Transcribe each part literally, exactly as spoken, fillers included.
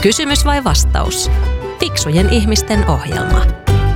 Kysymys vai vastaus? Fiksujen ihmisten ohjelma.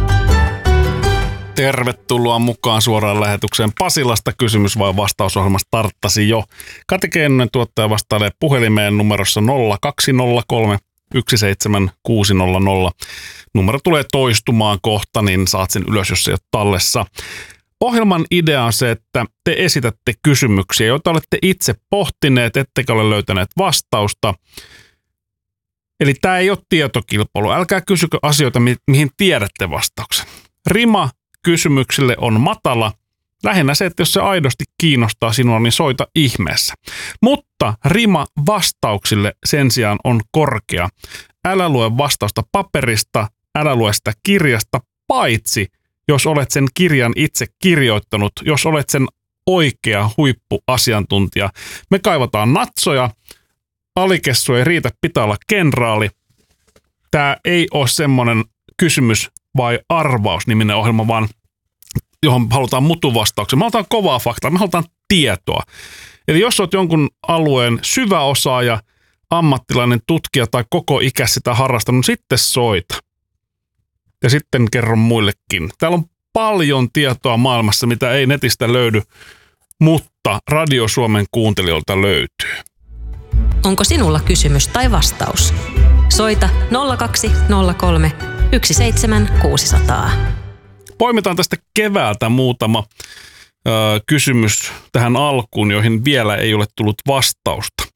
Tervetuloa mukaan suoraan lähetykseen Pasilasta. Kysymys vai vastausohjelma starttasi jo. Kati Keinonen tuottaja vastailee puhelimeen numerossa nolla kaksi nolla kolme yksi seitsemän kuusi nolla nolla. Numero tulee toistumaan kohta, niin saat sen ylös, jos se ei ole tallessa. Ohjelman idea on se, että te esitätte kysymyksiä, joita olette itse pohtineet, ettekä ole löytäneet vastausta. Eli tämä ei ole tietokilpailu. Älkää kysykö asioita, mi- mihin tiedätte vastauksen. Rima kysymyksille on matala. Lähinnä se, että jos se aidosti kiinnostaa sinua, niin soita ihmeessä. Mutta rima vastauksille sen sijaan on korkea. Älä lue vastausta paperista, älä lue sitä kirjasta, paitsi jos olet sen kirjan itse kirjoittanut, jos olet sen oikea huippuasiantuntija. Me kaivataan natsoja, alikessu ei riitä, pitää olla kenraali. Tämä ei ole semmoinen kysymys vai arvaus-niminen ohjelma, vaan johon halutaan mutuvastauksia. Me halutaan kovaa faktaa, me halutaan tietoa. Eli jos olet jonkun alueen syvä osaaja, ammattilainen tutkija tai koko ikä sitä harrastanut, niin sitten soita. Ja sitten kerron muillekin. Täällä on paljon tietoa maailmassa, mitä ei netistä löydy, mutta Radio Suomen kuuntelijoilta löytyy. Onko sinulla kysymys tai vastaus? Soita nolla kaksi nolla kolme yksi seitsemän kuusi nolla nolla. Poimitaan tästä keväältä muutama ö, kysymys tähän alkuun, joihin vielä ei ole tullut vastausta.